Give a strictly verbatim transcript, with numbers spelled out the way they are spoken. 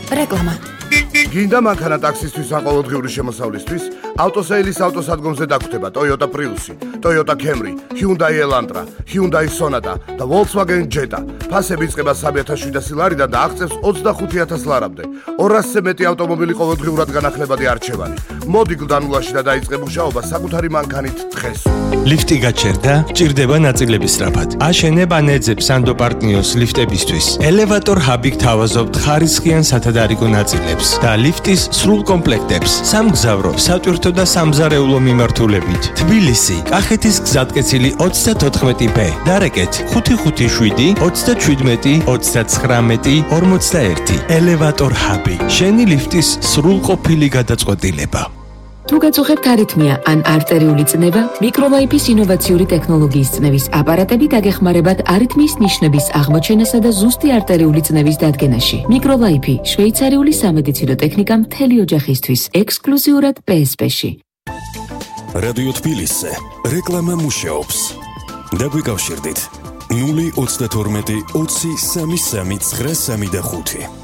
რეკლამა. გინდა მანქანა ტაქსისთვის ან ყოველდღიური შემოსავლისთვის? ავტოსეილის ავტოსადგომზე დაგვხვდება Toyota Prius, Toyota Camry, Hyundai Elantra, Hyundai Sonata და Volkswagen Jetta. ფასები იწყება სამი ათას შვიდასი ლარიდან და აღწევს ოცდახუთი ათას ლარამდე. ორასზე მეტი ავტომობილი ყოველდღიურად განახლებადი არჩევანი. მოდი გლდანულაში და დაიწყე მუშაობა საკუთარი მანქანით დღეს. ლიფტი გაჩერდა? ჭირდება ნაწილების სწრაფად. აშენებ ან ეძებ Sando Partnios ლიფტებისთვის. Elevator Hub-ი გთავაზობთ ხარისხიან სათადარიგო ნაწილებს და ლიფტის სრულ კომპლექტებს. სამგზავრო, სატვირთო და სამზარეულო მიმართულებით. თბილისი, კახეთის გზატკეცილი ოცდათოთხმეტი ბ. დარეკეთ ხუთი ხუთი შვიდი ოცდაჩვიდმეტი ოცდაცხრამეტი ორმოცდაერთი. Elevator Hub-ი. შენი ლიფტის სრულყოფილი გადაწყვეტილება. თუ გაწუხებთ არითმია ან არტერიული წნევა, მიკროლაიფის ინოვაციური ტექნოლოგიის წნევის აპარატები დაგეხმარებათ არითმიის ნიშნების აღმოჩენასა და ზუსტი არტერიული წნევის დადგენაში. მიკროლაიფი, შვეიცარიული სამედიცინო ტექნიკა მთელი ოჯახისთვის, ექსკლუზიურად პ ეს პ-ში. რადიო თბილისზე რეკლამა მუშაობს. დაგვიკავშირდით ნული ოცდათორმეტი ოცი სამი სამი ცხრა სამი და ხუთი.